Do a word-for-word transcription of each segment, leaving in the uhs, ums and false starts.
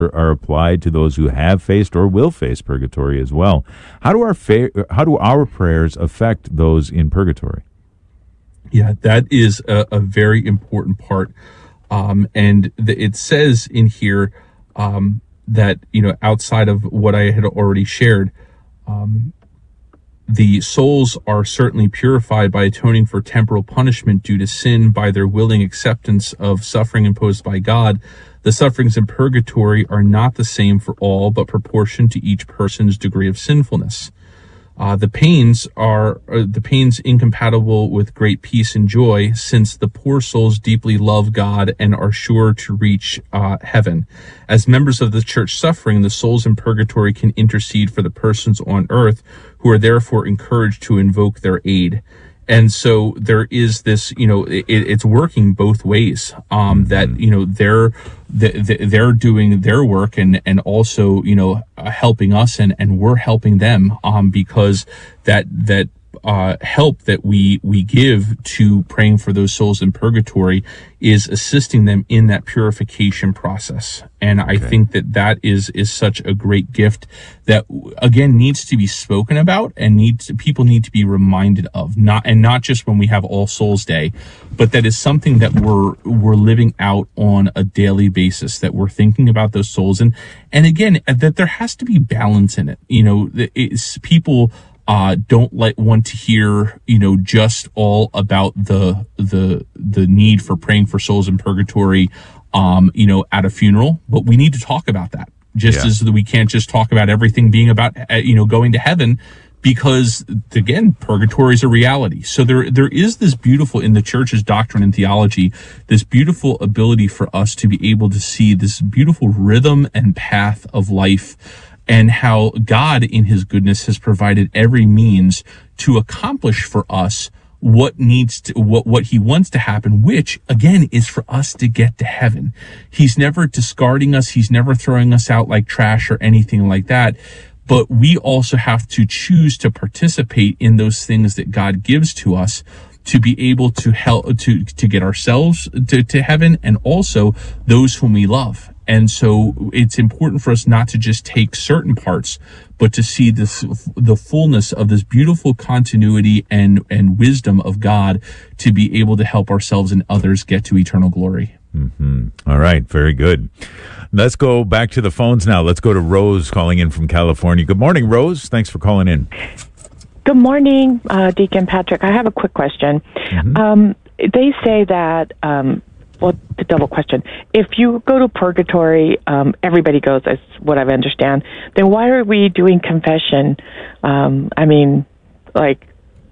are applied to those who have faced or will face purgatory as well. How do our fa- how do our prayers affect those in purgatory? Yeah, that is a, a very important part. Um, and the, it says in here um, that, you know, outside of what I had already shared, um, the souls are certainly purified by atoning for temporal punishment due to sin by their willing acceptance of suffering imposed by God. The sufferings in purgatory are not the same for all, but proportioned to each person's degree of sinfulness. Uh, the pains are uh, the pains incompatible with great peace and joy, since the poor souls deeply love God and are sure to reach uh, heaven. As members of the church suffering, the souls in purgatory can intercede for the persons on earth, who are therefore encouraged to invoke their aid. And so there is this, you know, it, it's working both ways. Um, that you know they're they're doing their work and and also you know helping us and and we're helping them. Um, because that that uh help that we we give to praying for those souls in purgatory is assisting them in that purification process. And I okay. think that that is is such a great gift that again needs to be spoken about and needs people need to be reminded of, not and not just when we have All Souls Day, but that is something that we're we're living out on a daily basis, that we're thinking about those souls. And and again, that there has to be balance in it. You know, it's people Uh, don't like want to hear, you know, just all about the the the need for praying for souls in purgatory, um, you know, at a funeral. But we need to talk about that, just yeah. as we can't just talk about everything being about, uh, you know, going to heaven, because again, purgatory is a reality. So there there is this beautiful in the church's doctrine and theology, this beautiful ability for us to be able to see this beautiful rhythm and path of life, and how God in his goodness has provided every means to accomplish for us what needs to, what, what he wants to happen, which again is for us to get to heaven. He's never discarding us. He's never throwing us out like trash or anything like that. But we also have to choose to participate in those things that God gives to us to be able to help, to, to get ourselves to, to heaven, and also those whom we love. And so it's important for us not to just take certain parts, but to see this, the fullness of this beautiful continuity and, and wisdom of God to be able to help ourselves and others get to eternal glory. Mm-hmm. All right. Very good. Let's go back to the phones now. Let's go to Rose calling in from California. Good morning, Rose. Thanks for calling in. Good morning, uh, Deacon Patrick. I have a quick question. Mm-hmm. Um, they say that, um, well, the double question. If you go to purgatory, um, everybody goes, that's what I understand. Then why are we doing confession? Um, I mean, like,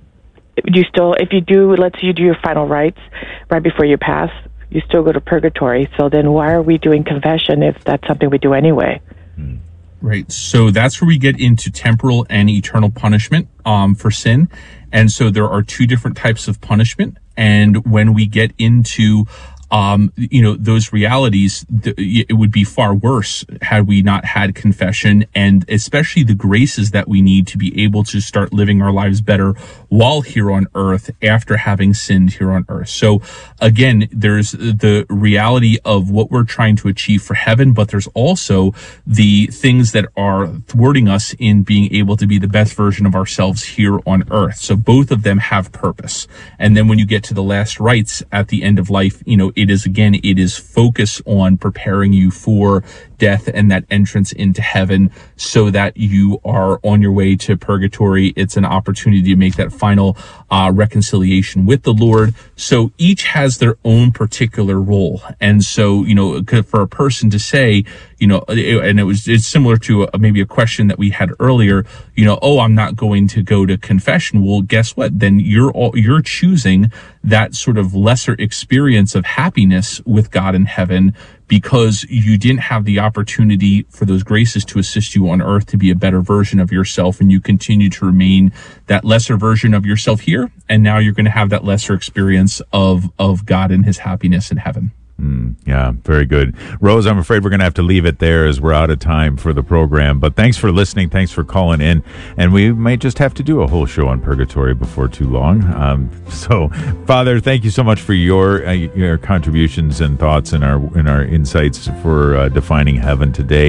you still, if you do, let's say you do your final rites right before you pass, you still go to purgatory. So then why are we doing confession if that's something we do anyway? Hmm. Right. So that's where we get into temporal and eternal punishment um, for sin. And so there are two different types of punishment. And when we get into Um, you know, those realities, th- it would be far worse had we not had confession, and especially the graces that we need to be able to start living our lives better while here on earth after having sinned here on earth. So again, there's the reality of what we're trying to achieve for heaven, but there's also the things that are thwarting us in being able to be the best version of ourselves here on earth. So both of them have purpose. And then when you get to the last rites at the end of life, you know, it is, again, it is focus on preparing you for death and that entrance into heaven so that you are on your way to purgatory. It's an opportunity to make that final uh, reconciliation with the Lord. So each has their own particular role. And so, you know, for a person to say, you know, and it was, it's similar to a, maybe a question that we had earlier, you know, oh, I'm not going to go to confession. Well, guess what? Then you're all, you're choosing that sort of lesser experience of happiness with God in heaven, because you didn't have the opportunity for those graces to assist you on earth to be a better version of yourself, and you continue to remain that lesser version of yourself here, and now you're going to have that lesser experience of of God and his happiness in heaven. Mm, yeah, very good. Rose, I'm afraid we're going to have to leave it there as we're out of time for the program. But thanks for listening. Thanks for calling in. And we might just have to do a whole show on purgatory before too long. Um, so, Father, thank you so much for your uh, your contributions and thoughts and our, and our insights for uh, defining heaven today.